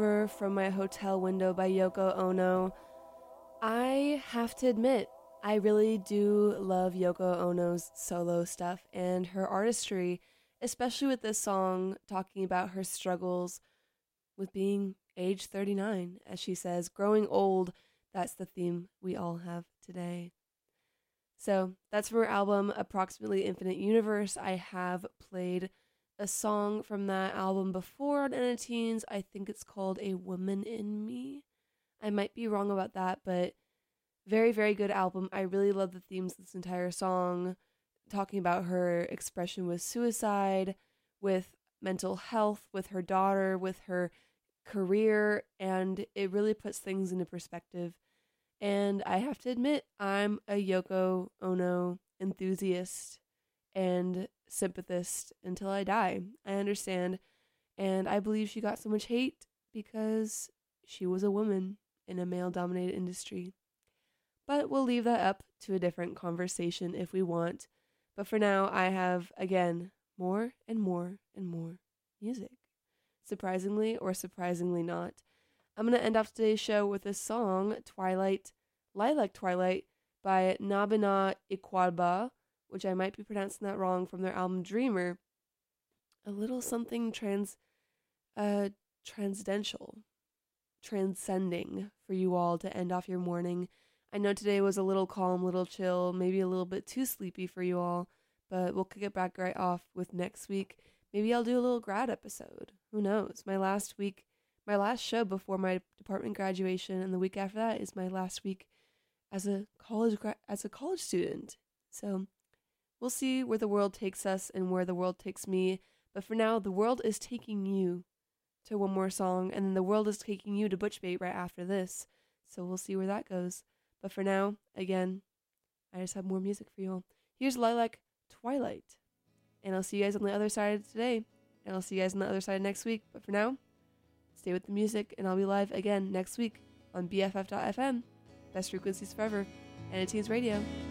From My Hotel Window by Yoko Ono. I have to admit, I really do love Yoko Ono's solo stuff and her artistry, especially with this song talking about her struggles with being age 39, as she says, growing old. That's the theme we all have today. So that's from her album Approximately Infinite Universe. I have played a song from that album before on Enna Teens. I think it's called A Woman in Me. I might be wrong about that, but very, very good album. I really love the themes of this entire song, talking about her expression with suicide, with mental health, with her daughter, with her career, and it really puts things into perspective. And I have to admit, I'm a Yoko Ono enthusiast and sympathist until I die. I understand. And I believe she got so much hate because she was a woman in a male dominated industry. But we'll leave that up to a different conversation if we want. But for now, I have, again, more and more and more music. Surprisingly or surprisingly not. I'm going to end off today's show with a song, Lilac Twilight by Nabina Ikwalba, which I might be pronouncing that wrong, from their album Dreamer. A little something transcending for you all to end off your morning. I know today was a little calm, little chill, maybe a little bit too sleepy for you all, but we'll kick it back right off with next week. Maybe I'll do a little grad episode. Who knows? My last show before my department graduation, and the week after that is my last week as a college student. So we'll see where the world takes us and where the world takes me. But for now, the world is taking you to one more song, and then the world is taking you to Butch Bait right after this. So we'll see where that goes. But for now, again, I just have more music for you all. Here's Lilac Twilight. And I'll see you guys on the other side of today. And I'll see you guys on the other side next week. But for now, stay with the music, and I'll be live again next week on BFF.FM. Best frequencies forever. And Teens Radio.